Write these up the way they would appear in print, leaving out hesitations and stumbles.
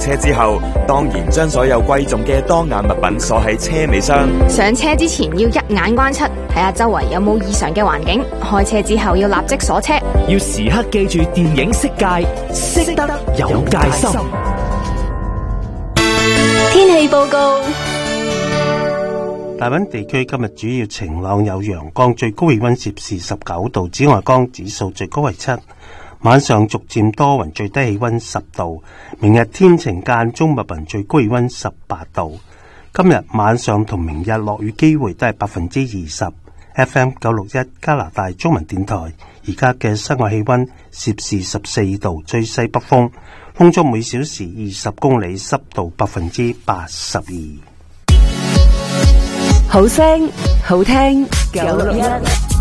車之後，當然將所有貴重嘅當眼物品鎖喺車尾箱。 上車之前要一眼關七，睇下周圍有冇異常嘅環境。開車之後要立即鎖車， 要時刻記住電影色戒，識得有戒心。 天氣報告。 大溫地區今日主要晴朗有陽光，最高氣溫攝氏19度，紫外光指數最高為7。晚上逐漸多雲，最低氣溫10度。明日天晴間中密雲，最高氣溫18度。今日晚上同明日落雨機會都係20%。FM 961加拿大中文電台，而家嘅室外氣溫攝氏14度，吹西北風，風速每小時20公里，濕度82%。 好聲好聽961。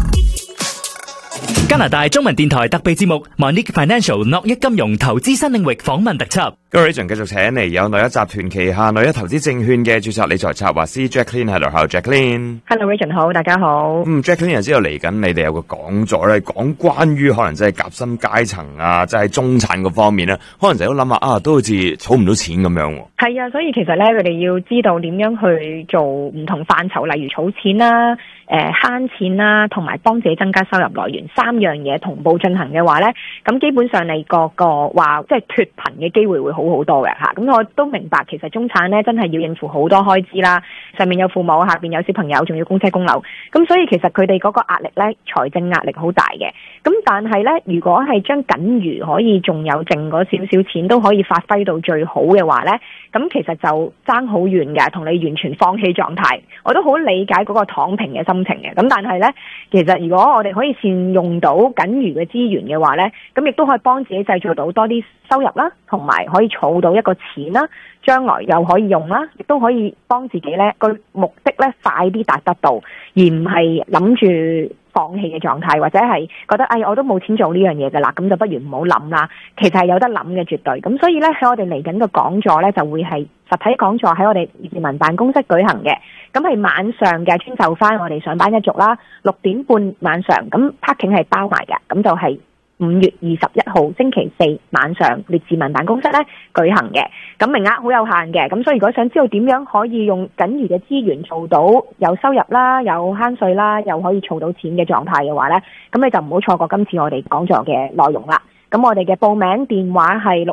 加拿大中文電台特備節目 Monique Financial 諾一金融投資新領域訪問特輯。 各位 Region 繼續請嚟有紐一集團旗下紐一投資證券嘅註冊理財策劃師 Jacqueline 喺度。Hello Jacqueline。Hello Region 好，大家好。 Jacqueline 又知道嚟緊你哋有個講座咧，講關於可能即係夾心階層啊，即係中產嗰方面咧，可能成日都諗下啊，都好似儲唔到錢咁樣。 係啊，所以其實咧，佢哋要知道點樣去做唔同範疇，例如儲錢啦、慳錢啦，同埋幫自己增加收入來源3樣嘢同步進行嘅話咧，咁基本上你個話即係脫貧嘅機會會好好多嘅嚇。咁我都明白，其實中產咧真係要應付好多開支啦，上面有父母，下邊有小朋友，仲要供車供樓，咁所以其實佢哋嗰個壓力咧，財政壓力好大嘅。咁但係咧，如果係將僅餘可以仲有剩嗰少少錢都可以發揮到最好嘅話咧，咁其實就爭好遠嘅，同你完全放棄狀態。我都好理解嗰個躺平嘅心情嘅。咁但係咧，其實如果我哋可以善用到僅餘嘅資源嘅話咧，咁亦都可以幫自己製造到多啲收入啦，同埋可以儲到一個錢啦，將來又可以用啦，亦都可以幫自己咧個目的咧快啲達得到，而唔係諗住放棄嘅狀態，或者係覺得我都冇錢做呢樣嘢㗎啦，咁就不如唔好諗啦。其實係有得諗嘅，絕對。咁所以咧，喺我哋嚟緊嘅講座咧，就會係實體講座喺我哋移民辦公室舉行嘅。咁係晚上嘅，專就翻我哋上班一族啦，6點半晚上，咁 parking 係包埋嘅，咁就係5月21號星期4晚上列治文辦公室咧舉行嘅。咁名額好有限嘅，咁所以如果想知道點樣可以用僅餘嘅資源做到有收入啦、有慳稅啦，又可以儲到錢嘅狀態嘅話咧，咁你就唔好錯過今次我哋講座嘅內容啦。咁我哋嘅報名電話係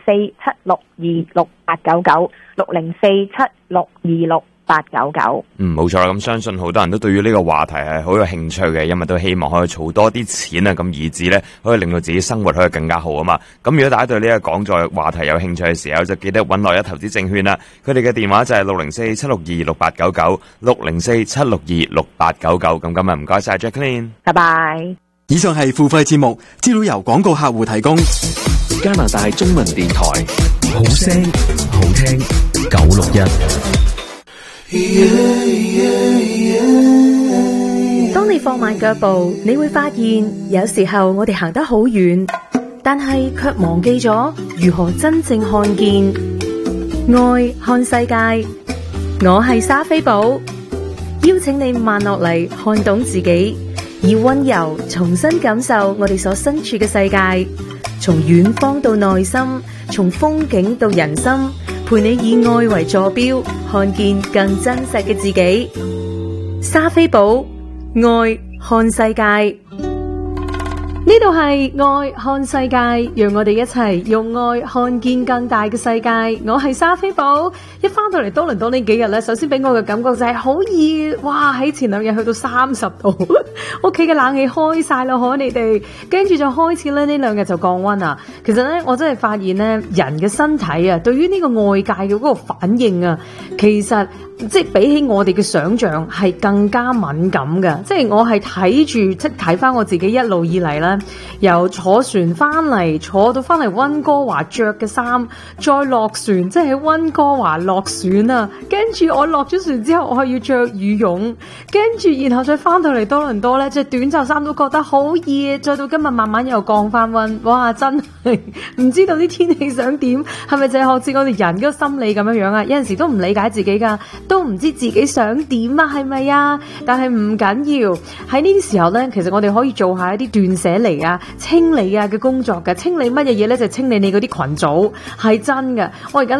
604-762-6899 604-762-6899。 冇錯啦。咁相信好多人都對於呢個話題係好有興趣嘅，因為都希望可以儲多啲錢啊，咁以至咧可以令到自己生活可以更加好啊嘛。咁如果大家對呢個講座話題有興趣嘅時候，就記得揾來一投資證券啦。佢哋嘅電話就係604-762-6899 604-762-6899。咁今日唔該晒 Jacqueline， 拜拜。 以上係付費節目，資料由廣告客戶提供。 加拿大中文電台，好聲好聽961。 當你放慢腳步，你會發現有時候我哋行得好遠，但係卻忘記咗如何真正看見愛看世界。我係莎菲寶，邀請你慢落嚟，看懂自己，以溫柔重新感受我哋所身處嘅世界，從遠方到內心，從風景到人心，陪你以愛為坐標，看見更真實嘅自己。莎菲寶，愛看世界。呢度係愛看世界，讓我哋一齊用愛看見更大嘅世界。我係莎菲寶，一翻到嚟多倫多呢幾日咧，首先俾我嘅感覺就係好熱，哇！喺前2日去到30度，屋企嘅冷氣開晒啦，你哋，跟住就開始咧呢2日就降溫啊。其實咧，我真係發現咧，人嘅身體啊，對於呢個外界嘅嗰個反應啊，其實即係比起我哋嘅想象係更加敏感嘅。即係我係睇住，即係睇翻我自己一路以嚟啦。由坐船翻嚟，坐到翻嚟溫哥華着嘅衫，再落船，即係喺溫哥華落船啊！跟住我落咗船之後，我係要着羽絨，跟住然後再翻到嚟多倫多咧，着短袖衫都覺得好熱，再到今日慢慢又降翻溫，哇！真係唔知道啲天氣想點，係咪就係好似我哋人嗰個心理咁樣啊？有陣時都唔理解自己噶，都唔知自己想點啊，係咪啊？但係唔緊要，喺呢啲時候咧，其實我哋可以做下一啲斷捨離啊、清理啊嘅工作嘅。清理乜嘢嘢咧？就清理你嗰啲群組，係真嘅。我而家